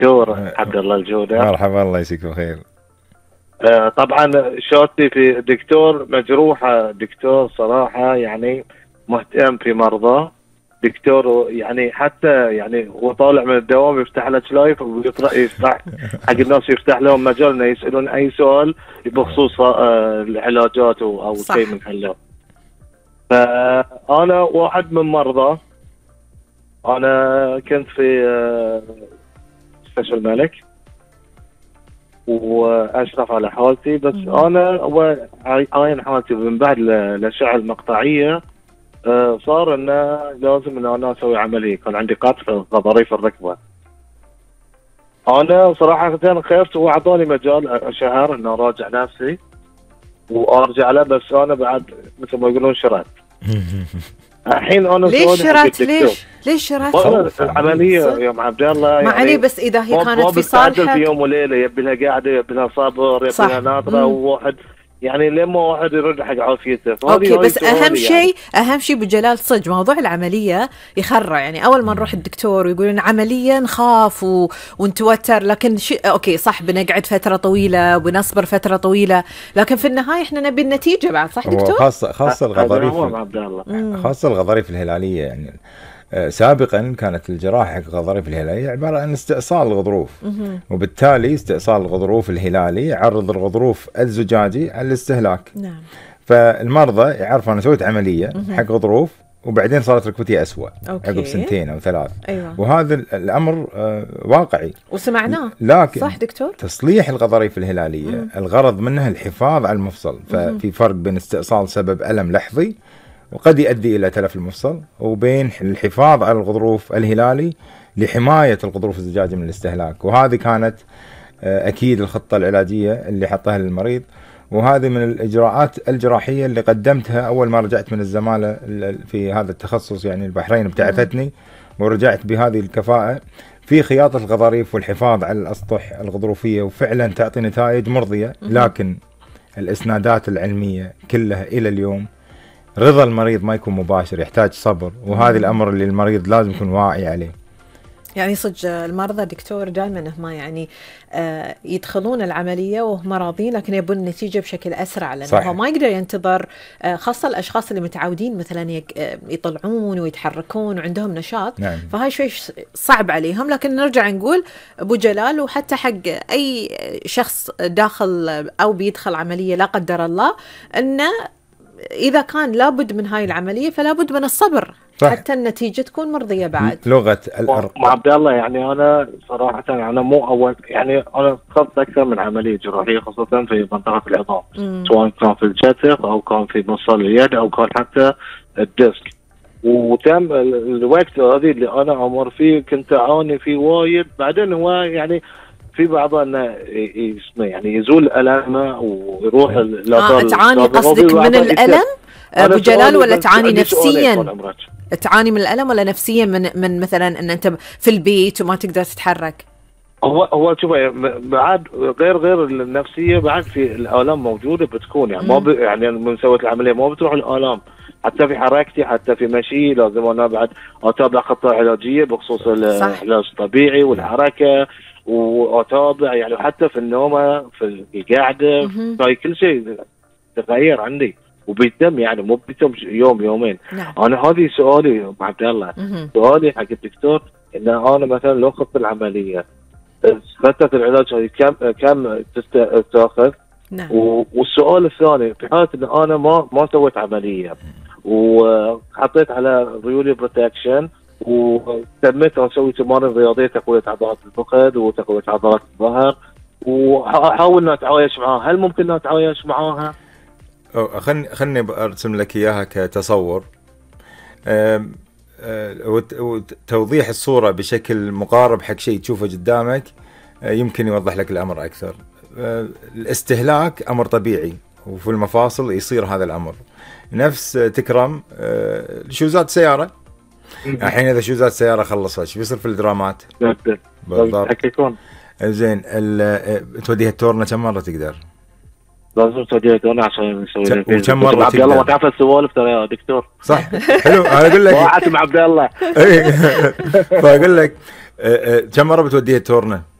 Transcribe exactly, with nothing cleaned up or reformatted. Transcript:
دكتور عبد الله الجودة. مرحبا، الله يجزيك بخير. آه طبعا شوتي في دكتور مجروحة، دكتور صراحة يعني مهتم في مرضى، دكتور يعني حتى يعني هو طالع من الدوام يفتح لك لايف ويفتح يفتح حق الناس، يفتح لهم مجال انه يسالون اي سؤال بخصوص آه العلاجات او شيء من هالنوع. فانا واحد من مرضى، انا كنت في آه مستشفى الملك واشرف على حالتي، بس م. انا عاين حالتي من بعد الاشعه المقطعيه آه صار انه لازم ان انا اسوي عمليه، كان عندي قطع في غضاريف الركبه. انا صراحه خفت واعطوني مجال شهر ان اراجع نفسي وارجع له، بس انا بعد مثل ما يقولون شرعت. الحين انا ليش شرعت؟ ليش؟ ليش شرعت؟ العمليه يا عبد الله يعني ما عليه، بس اذا هي كانت في صالحك في يوم وليله، يبي لها قاعده، يبي لها صبر، يبي لها ناطره، وواحد يعني لما واحد يرد حق عافيته. اوكي، بس اهم شيء يعني. اهم شيء بجلال صدق موضوع العمليه يخرع، يعني اول ما نروح الدكتور ويقولون عمليه نخاف و... ونتوتر، لكن ش... اوكي صح بنقعد فتره طويله وبنصبر فتره طويله، لكن في النهايه احنا نبي النتيجه بعد، صح دكتور؟ خاصه خاصه الغضاريف خاصه الغضاريف الهلاليه، يعني سابقا كانت الجراحة حق الغضاريف الهلالية عبارة عن استئصال الغضروف، وبالتالي استئصال الغضروف الهلالي يعرض الغضروف الزجاجي على الاستهلاك. نعم. فالمرضى يعرفوا أنا سويت عملية حق غضروف وبعدين صارت ركبتي أسوأ عقب سنتين أو ثلاث. أيوة. وهذا الأمر واقعي وسمعناه، لكن صح دكتور؟ تصليح الغضاريف الهلالية مم. الغرض منها الحفاظ على المفصل، ففي فرق بين استئصال سبب ألم لحظي وقد يؤدي إلى تلف المفصل، وبين الحفاظ على الغضروف الهلالي لحماية الغضروف الزجاجي من الاستهلاك. وهذه كانت أكيد الخطة العلاجية اللي حطها للمريض، وهذه من الإجراءات الجراحية اللي قدمتها أول ما رجعت من الزمالة في هذا التخصص. يعني البحرين ابتعثتني ورجعت بهذه الكفاءة في خياطة الغضاريف والحفاظ على الأسطح الغضروفية، وفعلا تعطي نتائج مرضية. لكن الإسنادات العلمية كلها إلى اليوم رضا المريض ما يكون مباشر، يحتاج صبر، وهذا الأمر اللي المريض لازم يكون واعي عليه. يعني صدق المرضى دكتور دائما هم يعني آه يدخلون العملية وهم راضين، لكن يبون النتيجة بشكل أسرع، لأنه هو ما يقدر ينتظر، آه خاصة الأشخاص اللي متعودين مثلا يطلعون ويتحركون وعندهم نشاط. نعم. فهاي شوي صعب عليهم. لكن نرجع نقول أبو جلال، وحتى حق أي شخص داخل أو بيدخل عملية لا قدر الله، أنه إذا كان لابد من هاي العملية فلا بد من الصبر، صح. حتى النتيجة تكون مرضية بعد. لغة الأرقام. عبد الله يعني أنا صراحة أنا مو أول، يعني أنا خذت أكثر من عملية جراحية خاصة في منطقة العظام، سواء كان في الجتر أو كان في مفصل اليد أو كان حتى الديسك. وتم الوقت هذه اللي أنا أمر فيه كنت أعاني فيه وايد. بعدين هو يعني في بعض انه يعني يزول الامه ويروح آه تعاني قصدك من الالم ابو جلال، ولا تعاني نفسيا؟ تعاني من الالم ولا نفسيا من من مثلا ان انت في البيت وما تقدر تتحرك؟ هو هو شوف بعد غير غير النفسيه، بعد في الالام موجوده بتكون، يعني ما يعني من سويت العمليه ما بتروح الالام، حتى في حركتي حتى في مشي لازم انا بعد اتابع خطه علاجيه بخصوص العلاج الطبيعي والحركه، واتابع يعني حتى في النوم في القعده، في كل شيء تغير عندي وبيتم، يعني مو بيتم يوم يومين. نعم. انا هذه سؤالي عبد الله، سؤالي حق الدكتور ان انا مثلا لو خذت العمليه فتره العلاج هذه كم كم تاخذ؟ نعم. والسؤال الثاني في حاله ان انا ما ما سويت عمليه وحطيت على ريولي بروتكشن وتميت اسوي تمارين رياضيه تقويه عضلات الفخذ وتقويه عضلات الظهر، واحاول ان اتعايش معاها، هل ممكن ان اتعايش معاها؟ خلني خلني ارسم لك اياها كتصور، أم أه وتوضيح الصوره بشكل مقارب حق شيء تشوفه قدامك يمكن يوضح لك الامر اكثر. أه الاستهلاك امر طبيعي، وفي المفاصل يصير هذا الامر. نفس تكرم أه شوزات سياره، الحين اذا شوزات سياره خلصت ايش بيصير في الدرامات؟ بالضبط. زين توديها التورنه كم مره تقدر؟ لازم توديها التورنه عشان نسوي وكم مره عبد الله ما تعرف السوالف ترى يا دكتور. صح حلو. انا اقول لك وقعت مع عبد الله. فاقول لك كم مره بتوديها تورنه؟